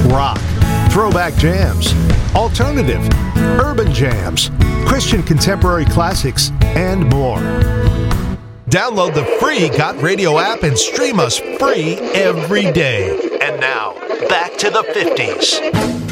rock, throwback jams, alternative, urban jams, Christian contemporary classics, and more. Download the free Got Radio app and stream us free every day. And now, back to the 50s.